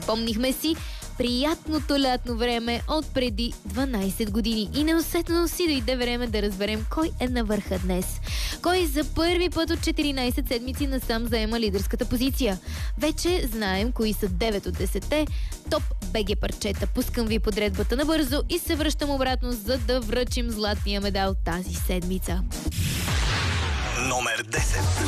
Припомнихме си приятното лятно време от преди 12 години и неусетно си дойде време да разберем кой е на върха днес. Кой за първи път от 14 седмици насам заема лидерската позиция. Вече знаем кои са 9 от 10-те топ БГ парчета. Пускам ви подредбата набързо и се връщам обратно, за да връчим златния медал тази седмица. Номер 10.